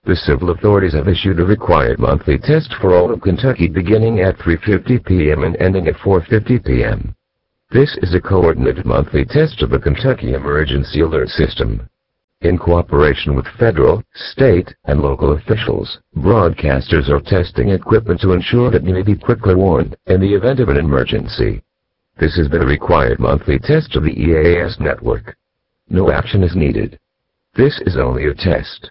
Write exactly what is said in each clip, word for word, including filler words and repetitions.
The civil authorities have issued a required monthly test for all of Kentucky beginning at three fifty p m and ending at four fifty p m This is a coordinated monthly test of the Kentucky Emergency Alert System. In cooperation with federal, state, and local officials, broadcasters are testing equipment to ensure that you may be quickly warned in the event of an emergency. This has been a required monthly test of the E A S network. No action is needed. This is only a test.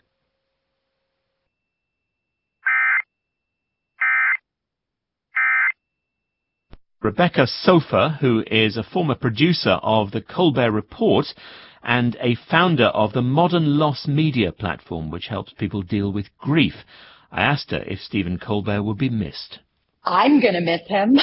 Rebecca Sofer, who is a former producer of The Colbert Report and a founder of the Modern Loss Media platform, which helps people deal with grief. I asked her if Stephen Colbert would be missed. I'm going to miss him.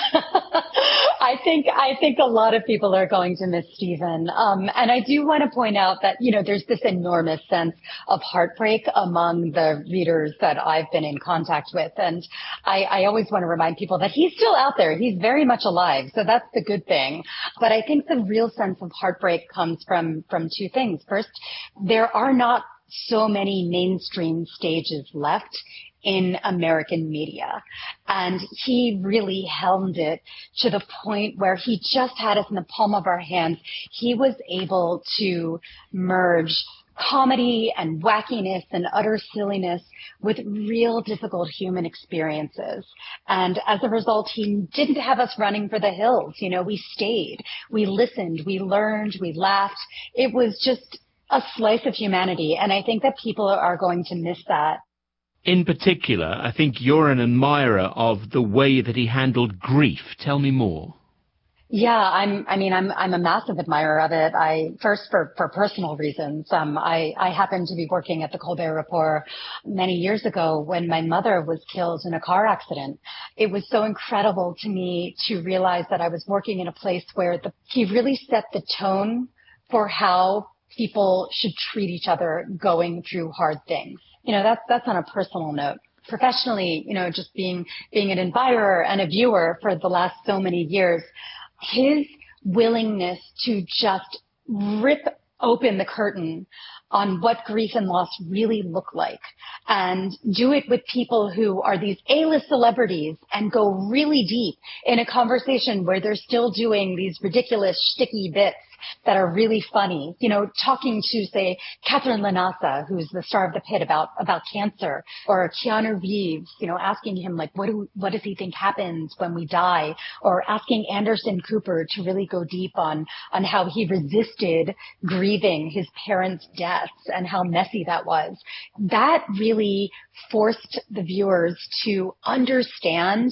I think I think a lot of people are going to miss Stephen. Um, and I do want to point out that, you know, there's this enormous sense of heartbreak among the readers that I've been in contact with. And I, I always want to remind people that he's still out there. He's very much alive. So that's the good thing. But I think the real sense of heartbreak comes from, from two things. First, there are not so many mainstream stages left in American media. And he really helmed it to the point where he just had us in the palm of our hands. He was able to merge comedy and wackiness and utter silliness with real difficult human experiences. And as a result, he didn't have us running for the hills. You know, we stayed, we listened, we learned, we laughed. It was just a slice of humanity. And I think that people are going to miss that. In particular, I think you're an admirer of the way that he handled grief. Tell me more. Yeah, I'm, I mean, I'm, I'm a massive admirer of it. I, first for, for personal reasons. Um, I, I happened to be working at the Colbert Report many years ago when my mother was killed in a car accident. It was so incredible to me to realize that I was working in a place where the, he really set the tone for how people should treat each other going through hard things. You know, that's, that's on a personal note. Professionally, you know, just being, being an admirer and a viewer for the last so many years, his willingness to just rip open the curtain on what grief and loss really look like and do it with people who are these A-list celebrities and go really deep in a conversation where they're still doing these ridiculous sticky bits that are really funny. You know, talking to, say, Catherine Lanasa, who's the star of The Pit, about, about cancer, or Keanu Reeves, you know, asking him, like, what do, what does he think happens when we die? Or asking Anderson Cooper to really go deep on, on how he resisted grieving his parents' deaths and how messy that was. That really forced the viewers to understand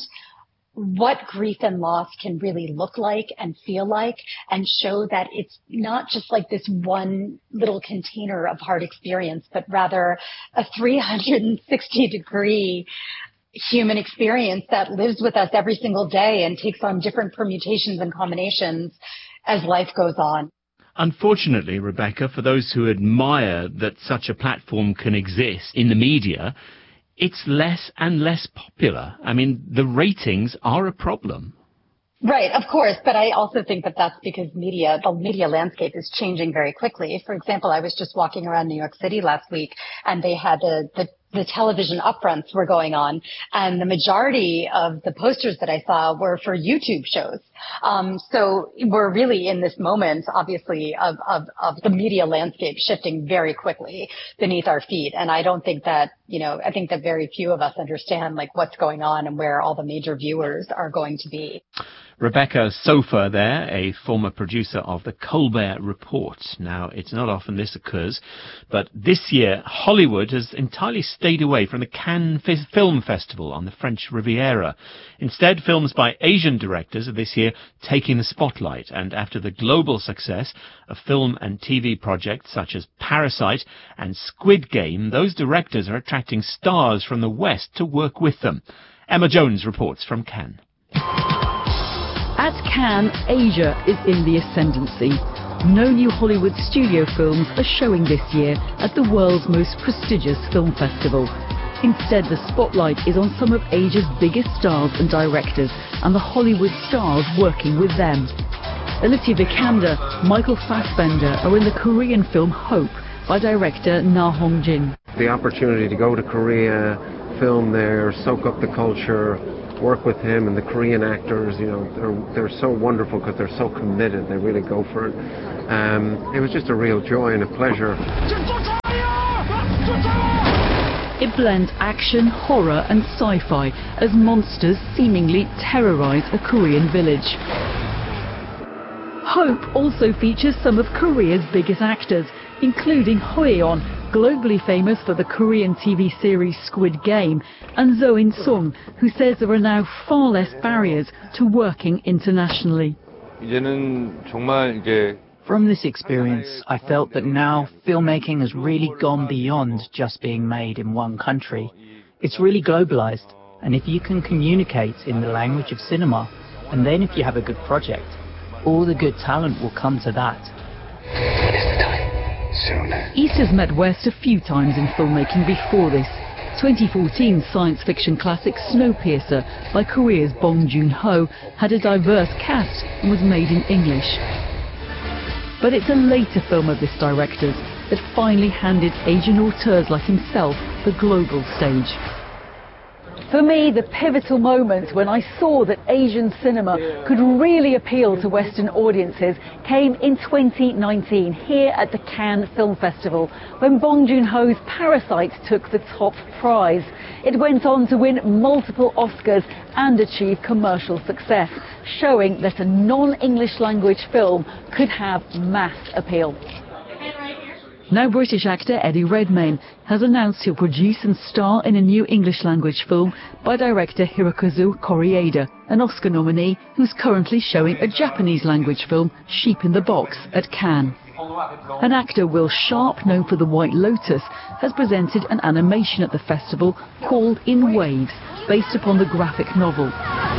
what grief and loss can really look like and feel like, and show that it's not just like this one little container of hard experience, but rather a three hundred sixty degree human experience that lives with us every single day and takes on different permutations and combinations as life goes on. Unfortunately, Rebecca, for those who admire that such a platform can exist in the media, it's less and less popular. I mean, the ratings are a problem. Right, of course, but I also think that that's because media, the media landscape is changing very quickly. For example, I was just walking around New York City last week, and they had the, the the television upfronts were going on, and the majority of the posters that I saw were for YouTube shows. Um, so we're really in this moment, obviously, of, of, of the media landscape shifting very quickly beneath our feet. And I don't think that, you know, I think that very few of us understand, like, what's going on and where all the major viewers are going to be. Rebecca Sofer there, a former producer of The Colbert Report. Now, it's not often this occurs, but this year Hollywood has entirely stayed away from the Cannes Film Festival on the French Riviera. Instead, films by Asian directors are this year taking the spotlight, and after the global success of film and T V projects such as Parasite and Squid Game, those directors are attracting stars from the West to work with them. Emma Jones reports from Cannes. At Cannes, Asia is in the ascendancy. No new Hollywood studio films are showing this year at the world's most prestigious film festival. Instead, the spotlight is on some of Asia's biggest stars and directors, and the Hollywood stars working with them. Alicia Vikander, Michael Fassbender are in the Korean film Hope by director Na Hong-jin. The opportunity to go to Korea, film there, soak up the culture, work with him and the Korean actors, you know, they're, they're so wonderful because they're so committed, they really go for it. Um, it was just a real joy and a pleasure. It blends action, horror and sci-fi as monsters seemingly terrorize a Korean village. Hope also features some of Korea's biggest actors, including Heo-yeon, globally famous for the Korean T V series Squid Game, and Zo In-sung, who says there are now far less barriers to working internationally. From this experience, I felt that now filmmaking has really gone beyond just being made in one country. It's really globalized, and if you can communicate in the language of cinema, and then if you have a good project, all the good talent will come to that. What is the time? Soon. East has met West a few times in filmmaking before this. twenty fourteen science fiction classic Snowpiercer by Korea's Bong Joon-ho had a diverse cast and was made in English. But it's a later film of this director's that finally handed Asian auteurs like himself the global stage. For me, the pivotal moment when I saw that Asian cinema could really appeal to Western audiences came in twenty nineteen here at the Cannes Film Festival, when Bong Joon-ho's Parasite took the top prize. It went on to win multiple Oscars and achieve commercial success, showing that a non-English language film could have mass appeal. Now British actor Eddie Redmayne has announced he'll produce and star in a new English language film by director Hirokazu Koreeda, an Oscar nominee who's currently showing a Japanese language film, Sheep in the Box, at Cannes. And actor Will Sharp, known for The White Lotus, has presented an animation at the festival called In Waves, based upon the graphic novel.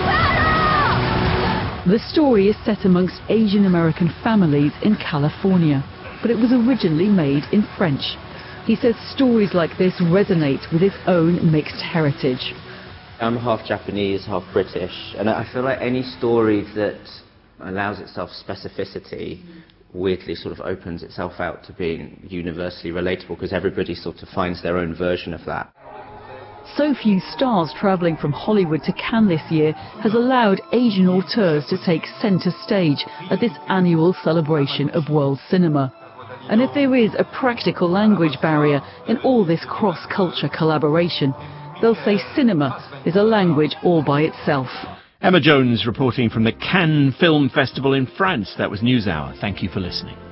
The story is set amongst Asian American families in California, but it was originally made in French. He says stories like this resonate with his own mixed heritage. I'm half Japanese, half British, and I feel like any story that allows itself specificity weirdly sort of opens itself out to being universally relatable, because everybody sort of finds their own version of that. So few stars travelling from Hollywood to Cannes this year has allowed Asian auteurs to take centre stage at this annual celebration of world cinema. And if there is a practical language barrier in all this cross-culture collaboration, they'll say cinema is a language all by itself. Emma Jones reporting from the Cannes Film Festival in France. That was NewsHour. Thank you for listening.